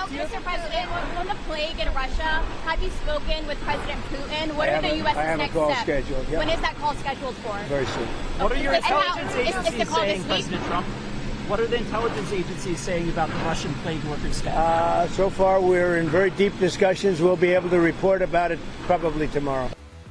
Well, Mr. President, on the plague in Russia, have you spoken with President Putin? What are the U.S.'s next steps? I have a call scheduled. Yep. When is that call scheduled for? Very soon. What are your intelligence is the agencies call saying, this week? President Trump? What are the intelligence agencies saying about the Russian plague worker staff? So far, we're in very deep discussions. We'll be able to report about it probably tomorrow.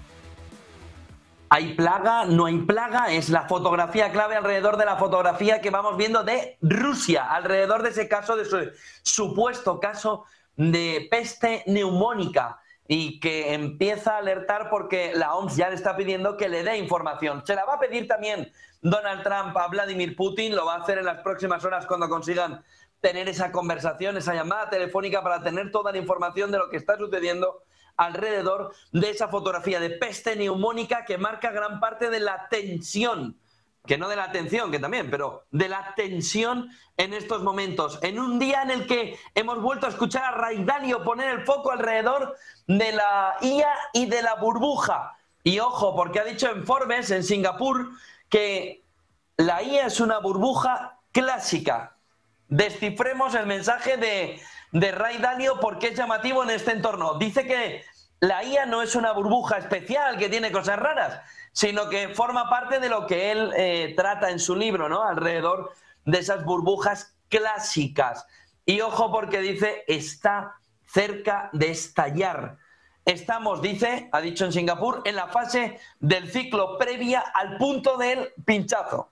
¿Hay plaga? ¿No hay plaga? Es la fotografía clave alrededor de la fotografía que vamos viendo de Rusia, alrededor de ese caso, de su supuesto caso de peste neumónica y que empieza a alertar porque la OMS ya le está pidiendo que le dé información. Se la va a pedir también Donald Trump a Vladimir Putin, lo va a hacer en las próximas horas cuando consigan tener esa conversación, esa llamada telefónica para tener toda la información de lo que está sucediendo alrededor de esa fotografía de peste neumónica que marca gran parte de la tensión, que no de la atención, que también, pero de la tensión en estos momentos. En un día en el que hemos vuelto a escuchar a Ray Dalio poner el foco alrededor de la IA y de la burbuja. Y ojo, porque ha dicho en Forbes, en Singapur, que la IA es una burbuja clásica. Descifremos el mensaje de Ray Dalio porque es llamativo en este entorno. Dice que la IA no es una burbuja especial que tiene cosas raras, sino que forma parte de lo que él trata en su libro, ¿no? Alrededor de esas burbujas clásicas. Y ojo porque dice, está cerca de estallar. Estamos, dice, ha dicho en Singapur, en la fase del ciclo previa al punto del pinchazo,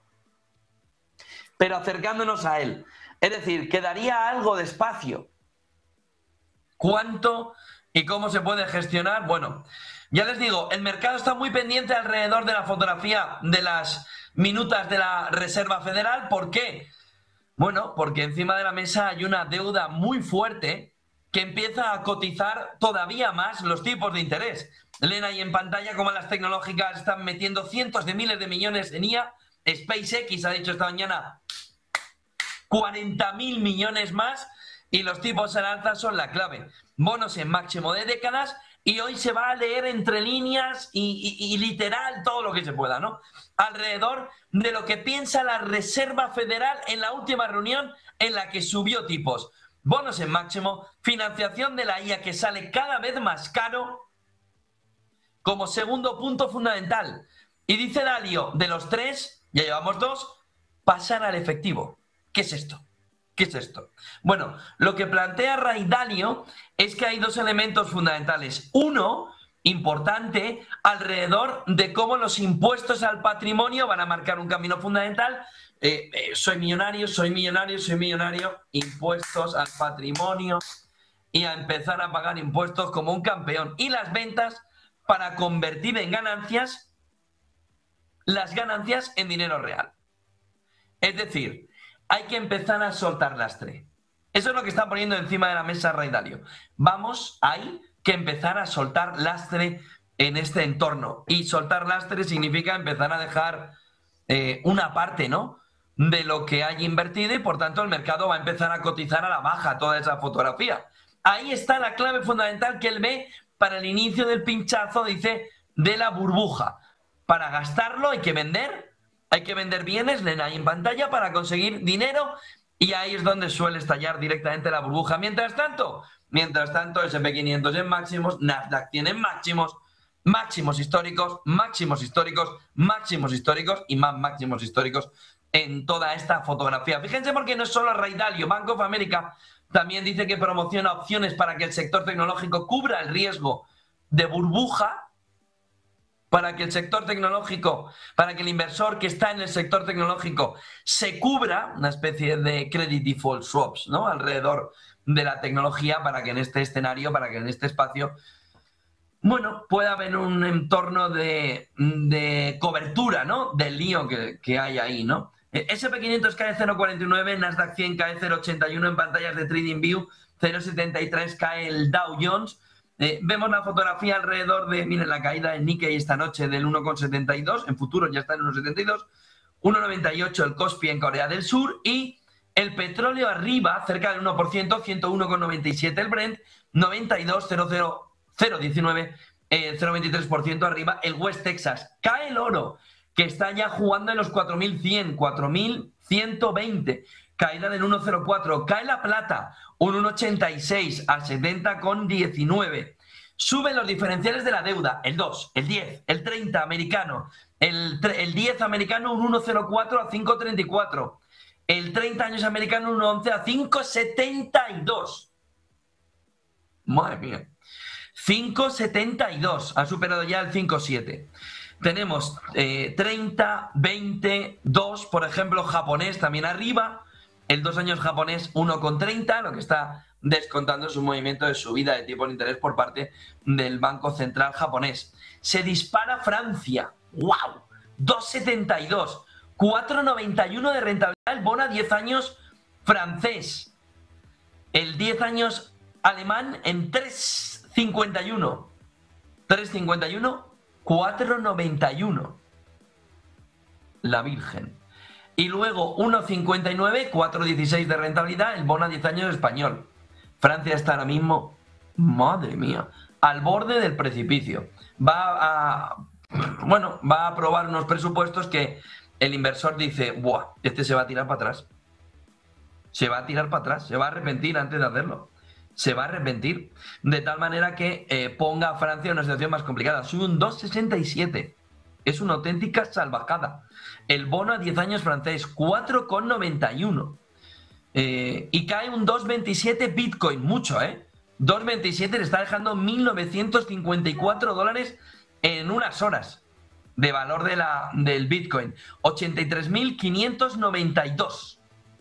pero acercándonos a él. Es decir, quedaría algo de espacio. ¿Cuánto y cómo se puede gestionar? Bueno, ya les digo, el mercado está muy pendiente alrededor de la fotografía de las minutas de la Reserva Federal. ¿Por qué? Bueno, porque encima de la mesa hay una deuda muy fuerte que empieza a cotizar todavía más los tipos de interés. Leen ahí en pantalla cómo las tecnológicas están metiendo cientos de miles de millones en IA. SpaceX ha dicho esta mañana 40.000 millones más y los tipos al alza son la clave. Bonos en máximo de décadas y hoy se va a leer entre líneas y literal todo lo que se pueda, ¿no? Alrededor de lo que piensa la Reserva Federal en la última reunión en la que subió tipos. Bonos en máximo, financiación de la IA que sale cada vez más caro como segundo punto fundamental. Y dice Dalio, de los tres, ya llevamos dos, pasar al efectivo. ¿Qué es esto? ¿Qué es esto? Bueno, lo que plantea Ray Dalio es que hay dos elementos fundamentales. Uno, importante, alrededor de cómo los impuestos al patrimonio van a marcar un camino fundamental. Soy millonario, soy millonario, soy millonario, impuestos al patrimonio y a empezar a pagar impuestos como un campeón. Y las ventas para convertir en ganancias las ganancias en dinero real. Es decir, hay que empezar a soltar lastre. Eso es lo que está poniendo encima de la mesa Ray Dalio. Hay que empezar a soltar lastre en este entorno. Y soltar lastre significa empezar a dejar una parte, ¿no?, de lo que hay invertido y por tanto el mercado va a empezar a cotizar a la baja toda esa fotografía. Ahí está la clave fundamental que él ve para el inicio del pinchazo, dice, de la burbuja. Para gastarlo hay que vender bienes, leen ahí en pantalla, para conseguir dinero y ahí es donde suele estallar directamente la burbuja. Mientras tanto, S&P 500 en máximos, Nasdaq tiene máximos, máximos históricos, máximos históricos, máximos históricos y más máximos históricos en toda esta fotografía. Fíjense porque no es solo Ray Dalio, Bank of America también dice que promociona opciones para que el sector tecnológico cubra el riesgo de burbuja, para que el sector tecnológico, para que el inversor que está en el sector tecnológico se cubra, una especie de credit default swaps, ¿no?, alrededor de la tecnología, para que en este escenario, para que en este espacio, bueno, pueda haber un entorno de cobertura, ¿no?, del lío que hay ahí, ¿no? S&P 500 cae 0,49, Nasdaq 100 cae 0,81 en pantallas de TradingView, 0,73 cae el Dow Jones. Vemos la fotografía alrededor de, miren, la caída en Nikkei esta noche del 1,72, en futuros ya está en 1,72, 1,98 el Kospi en Corea del Sur y el petróleo arriba, cerca del 1%, 101,97 el Brent, 92,019, 0,23% arriba el West Texas. Cae el oro, que está ya jugando en los 4.100, 4.120. caída del 1,04. Cae la plata, un 1,86 a 70,19. Suben los diferenciales de la deuda, el 2, el 10, el 30 americano, el 10 americano un 1,04 a 5,34. El 30 años americano un 11 a 5,72. Madre mía. 5,72. Ha superado ya el 5,7. Tenemos 30, 20, 2, por ejemplo, japonés también arriba. El 2 años japonés 1,30, lo que está descontando es un movimiento de subida de tipo de interés por parte del Banco Central japonés. Se dispara Francia. ¡Wow! 2,72. 4,91 de rentabilidad el bono a 10 años francés. El 10 años alemán en 3,51. 3,51, 4,91. La Virgen. Y luego 1,59, 4,16 de rentabilidad el bono a 10 años español. Francia está ahora mismo, madre mía, al borde del precipicio. Va a aprobar unos presupuestos que el inversor dice, ¡buah! Este se va a tirar para atrás. Se va a tirar para atrás, se va a arrepentir antes de hacerlo. Se va a arrepentir. De tal manera que ponga a Francia en una situación más complicada. Sube un 2,67. Es una auténtica salvajada. El bono a 10 años francés, 4,91. Y cae un 2,27 Bitcoin. Mucho, ¿eh? 2,27 le está dejando 1.954 dólares en unas horas de valor del Bitcoin. 83.592.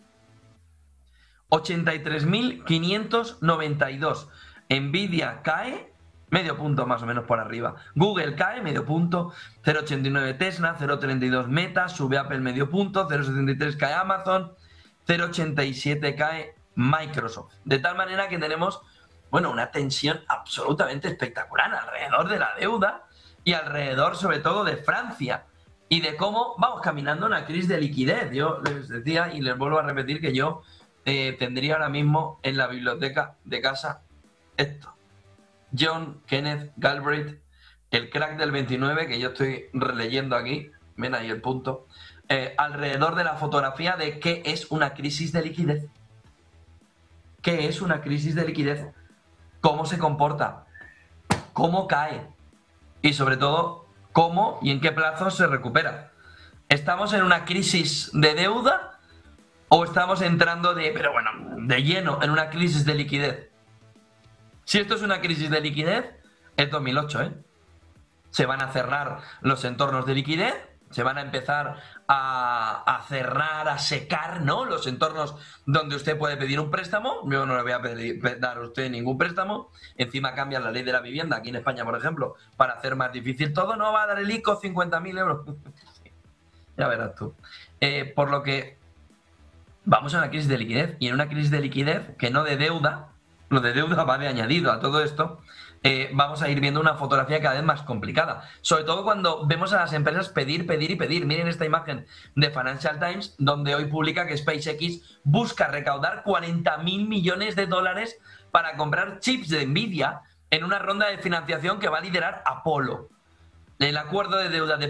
83.592. Nvidia cae medio punto más o menos por arriba. Google cae medio punto. 0,89 Tesla, 0,32 Meta, sube Apple medio punto. 0,73 cae Amazon. 0,87 cae Microsoft. De tal manera que tenemos, bueno, una tensión absolutamente espectacular alrededor de la deuda y alrededor sobre todo de Francia y de cómo vamos caminando una crisis de liquidez. Yo les decía y les vuelvo a repetir que yo tendría ahora mismo en la biblioteca de casa esto. John Kenneth Galbraith, el crack del 29, que yo estoy releyendo aquí, ven ahí el punto, alrededor de la fotografía de qué es una crisis de liquidez. ¿Qué es una crisis de liquidez? ¿Cómo se comporta? ¿Cómo cae? Y sobre todo, ¿cómo y en qué plazo se recupera? ¿Estamos en una crisis de deuda o estamos entrando de lleno en una crisis de liquidez? Si esto es una crisis de liquidez, es 2008, ¿eh? Se van a cerrar los entornos de liquidez, se van a empezar a cerrar, a secar, ¿no? Los entornos donde usted puede pedir un préstamo. Yo no le voy a dar a usted ningún préstamo. Encima cambia la ley de la vivienda aquí en España, por ejemplo, para hacer más difícil todo. No va a dar el ICO 50.000 euros. Ya verás tú. Por lo que vamos a una crisis de liquidez. Y en una crisis de liquidez, que no de deuda, lo de deuda va de añadido a todo esto, vamos a ir viendo una fotografía cada vez más complicada. Sobre todo cuando vemos a las empresas pedir. Miren esta imagen de Financial Times, donde hoy publica que SpaceX busca recaudar 40.000 millones de dólares para comprar chips de Nvidia en una ronda de financiación que va a liderar Apollo. El acuerdo de deuda de